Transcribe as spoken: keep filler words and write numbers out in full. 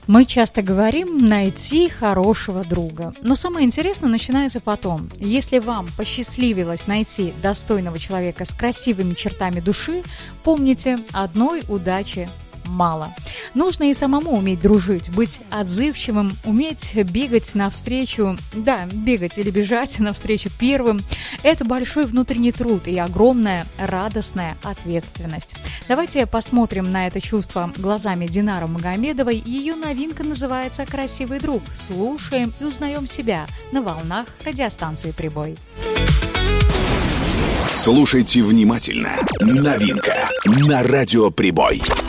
Мы часто говорим «найти хорошего друга», но самое интересное начинается потом. Если вам посчастливилось найти достойного человека с красивыми чертами души, помните, одной удачи мало. Нужно и самому уметь дружить, быть отзывчивым, уметь бегать навстречу, да, бегать или бежать навстречу первым. Это большой внутренний труд и огромная радостная ответственность. Давайте посмотрим на это чувство глазами Динары Магомедовой. Ее новинка называется «Красивый друг». Слушаем и узнаем себя на волнах радиостанции «Прибой». Слушайте внимательно. Новинка на радио «Прибой».